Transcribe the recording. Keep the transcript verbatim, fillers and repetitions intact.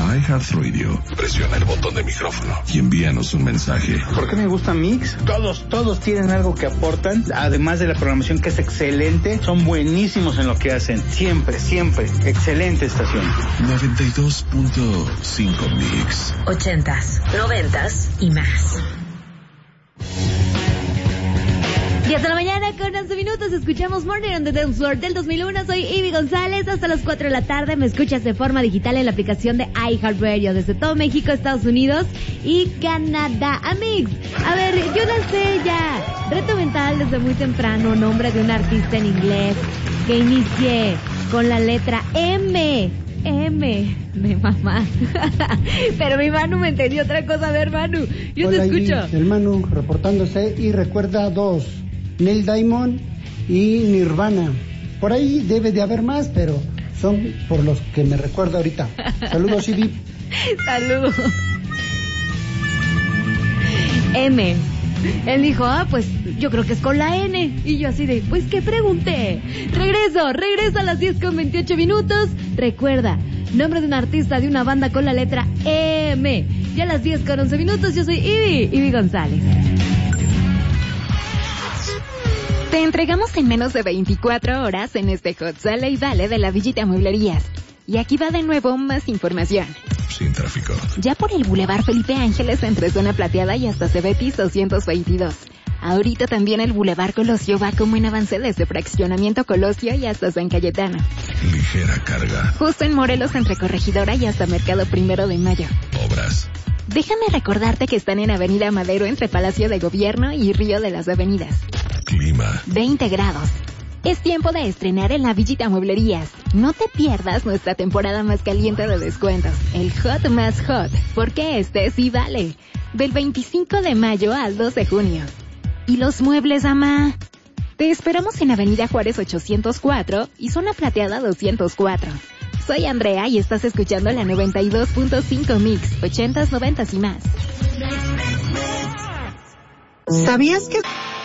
iHeartRadio, presiona el botón de micrófono y envíanos un mensaje. ¿Por qué me gusta Mix? Todos, todos tienen algo que aportan, además de la programación que es excelente, son buenísimos en lo que hacen. Siempre, siempre. Excelente estación. noventa y dos punto cinco Mix. Ochentas, noventas y más. diez de la mañana con once minutos, escuchamos Morning on the Dance Floor del dos mil uno. Soy Ivy González, hasta las cuatro de la tarde me escuchas de forma digital en la aplicación de iHeartRadio desde todo México, Estados Unidos y Canadá. Amigos, a ver, yo lancé ya reto mental desde muy temprano, nombre de un artista en inglés que inicié con la letra M. M de mamá. Pero mi Manu me entendió otra cosa. A ver, Manu, yo Hola, te escucho. Ivy, el Manu reportándose y recuerda dos: Neil Diamond y Nirvana. Por ahí debe de haber más, pero son por los que me recuerdo ahorita. Saludos, Ivy. Saludos. M. Él dijo, ah, pues yo creo que es con la N. Y yo así de, pues ¿qué pregunté? Regreso, regreso a las diez con veintiocho minutos. Recuerda, nombre de un artista de una banda con la letra M. Y a las diez con once minutos, yo soy Ivy, Ivy González. Te entregamos en menos de veinticuatro horas en este Hot Sale y Vale de la Villita Mueblerías. Y aquí va de nuevo más información. Sin tráfico. Ya por el Boulevard Felipe Ángeles entre Zona Plateada y hasta Cebetis doscientos veintidós. Ahorita también el Boulevard Colosio va como en avance desde Fraccionamiento Colosio y hasta San Cayetano. Ligera carga. Justo en Morelos entre Corregidora y hasta Mercado Primero de Mayo. Obras. Déjame recordarte que están en Avenida Madero entre Palacio de Gobierno y Río de las Avenidas. Clima. veinte grados. Es tiempo de estrenar en la Villita Mueblerías. No te pierdas nuestra temporada más caliente de descuentos, el Hot más Hot, porque este sí vale. Del veinticinco de mayo al dos de junio. ¿Y los muebles, ama? Te esperamos en Avenida Juárez ochocientos cuatro y Zona Plateada doscientos cuatro. Soy Andrea y estás escuchando la noventa y dos punto cinco Mix, ochentas, noventas y más. ¿Sabías que...